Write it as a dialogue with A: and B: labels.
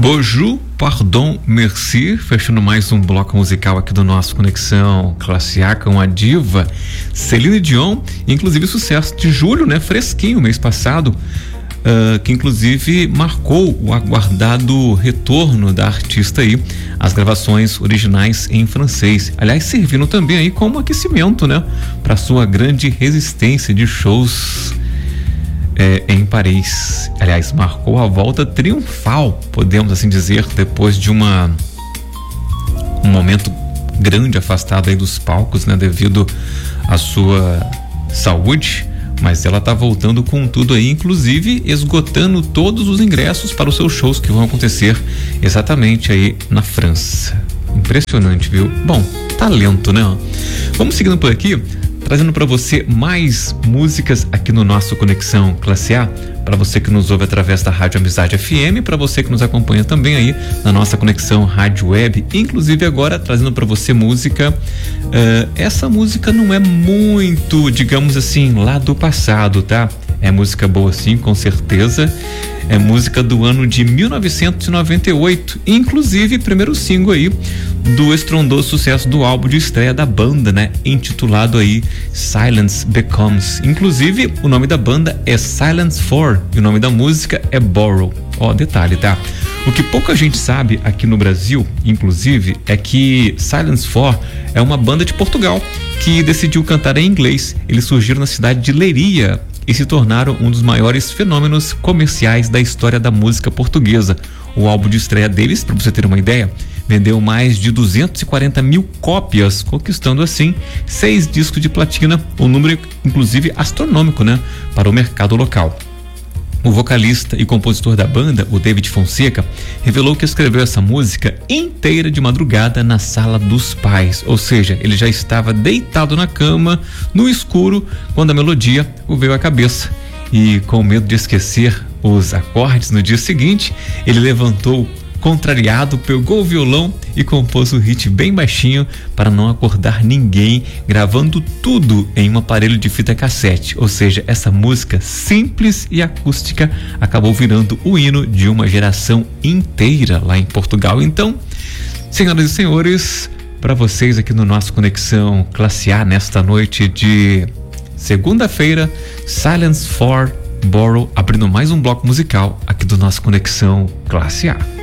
A: Bonjour, pardon, merci, fechando mais um bloco musical aqui do nosso Conexão Classe A com a diva Celine Dion, inclusive sucesso de julho, né? Fresquinho, mês passado, que inclusive marcou o aguardado retorno da artista aí, as gravações originais em francês. Aliás, servindo também aí como aquecimento, né? Para sua grande resistência de shows em Paris. Aliás, marcou a volta triunfal, podemos assim dizer, depois de um momento grande afastado aí dos palcos, né, devido à sua saúde, mas ela tá voltando com tudo aí, inclusive esgotando todos os ingressos para os seus shows que vão acontecer exatamente aí na França. Impressionante, viu? Bom, talento, né? Vamos seguindo por aqui, trazendo para você mais músicas aqui no nosso Conexão Classe A, para você que nos ouve através da Rádio Amizade FM, para você que nos acompanha também aí na nossa Conexão Rádio Web, inclusive agora trazendo para você música, essa música não é muito, digamos assim, lá do passado, tá? É música boa sim, com certeza. É música do ano de 1998, inclusive primeiro single aí do estrondoso sucesso do álbum de estreia da banda, né? Intitulado aí Silence Becomes. Inclusive o nome da banda é Silence 4 e o nome da música é Borrow. Ó, detalhe, tá? O que pouca gente sabe aqui no Brasil, inclusive, é que Silence 4 é uma banda de Portugal que decidiu cantar em inglês. Eles surgiram na cidade de Leiria e se tornaram um dos maiores fenômenos comerciais da história da música portuguesa. O álbum de estreia deles, para você ter uma ideia, vendeu mais de 240 mil cópias, conquistando assim 6 discos de platina, um número inclusive astronômico, né, para o mercado local. O vocalista e compositor da banda, o David Fonseca, revelou que escreveu essa música inteira de madrugada na sala dos pais, ou seja, ele já estava deitado na cama, no escuro, quando a melodia o veio à cabeça. E com medo de esquecer os acordes no dia seguinte, ele levantou contrariado, pegou o violão e compôs o hit bem baixinho para não acordar ninguém, gravando tudo em um aparelho de fita cassete. Ou seja, essa música simples e acústica acabou virando o hino de uma geração inteira lá em Portugal. Então, senhoras e senhores, para vocês aqui no nosso Conexão Classe A nesta noite de segunda-feira, Silence 4, Borrow, abrindo mais um bloco musical aqui do nosso Conexão Classe A.